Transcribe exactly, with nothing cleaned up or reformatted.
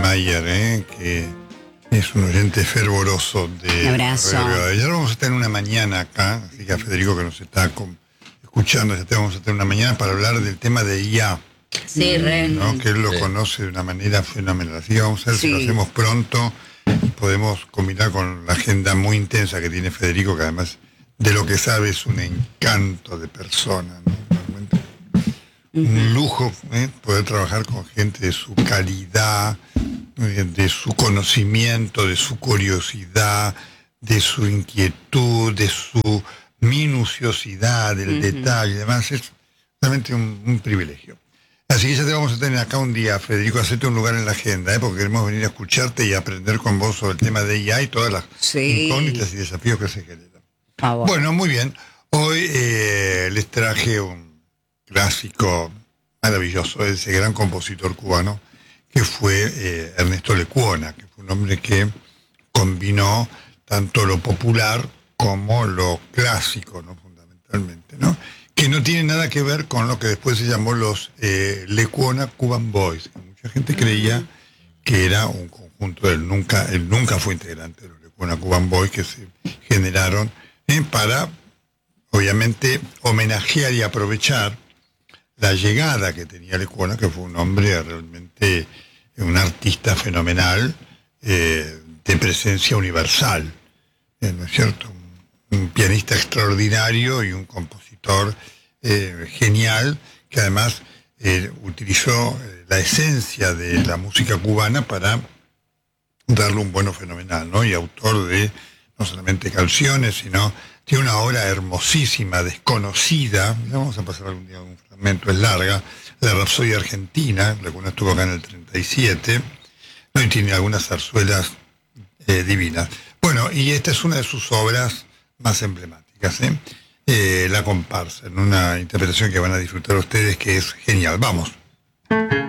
Mayer, ¿eh? que es un oyente fervoroso de... Un abrazo. Ya vamos a estar en una mañana acá, así que a Federico que nos está con, escuchando, ya te vamos a tener una mañana para hablar del tema de I A. Sí, re. ¿no? Que él lo Sí. conoce de una manera fenomenal. Así que vamos a ver Sí. si lo hacemos pronto. Podemos combinar con la agenda muy intensa que tiene Federico, que además de lo que sabe es un encanto de persona, ¿no? Realmente un lujo, ¿eh? Poder trabajar con gente de su calidad, eh, de su conocimiento, de su curiosidad, de su inquietud, de su minuciosidad, del Ujú. detalle. Además es realmente un, un privilegio. Así que ya te vamos a tener acá un día, Federico, hacerte un lugar en la agenda, ¿eh? Porque queremos venir a escucharte y aprender con vos sobre el tema de I A y todas las Sí. incógnitas y desafíos que se generan. Por favor. Bueno, muy bien. Hoy eh, les traje un clásico maravilloso de ese gran compositor cubano que fue eh, Ernesto Lecuona, que fue un hombre que combinó tanto lo popular como lo clásico, ¿no? Fundamentalmente, ¿no? Que no tiene nada que ver con lo que después se llamó los eh, Lecuona Cuban Boys, que mucha gente creía que era un conjunto, él nunca, él nunca fue integrante de los Lecuona Cuban Boys que se generaron eh, para, obviamente, homenajear y aprovechar la llegada que tenía Lecuona, que fue un hombre realmente, un artista fenomenal, eh, de presencia universal, eh, ¿no es cierto? Un, un pianista extraordinario y un compositor eh, genial, que además eh, utilizó eh, la esencia de la música cubana para darle un vuelo fenomenal, ¿no? Y autor de no solamente canciones, sino tiene una obra hermosísima, desconocida. Vamos a pasar algún día un fragmento, es larga, la Rapsodia Argentina, la cual estuvo acá en el treinta y siete, ¿no? Y tiene algunas zarzuelas eh, divinas. Bueno, y esta es una de sus obras más emblemáticas, ¿eh? Eh, La comparsa, en una interpretación que van a disfrutar ustedes, que es genial. Vamos.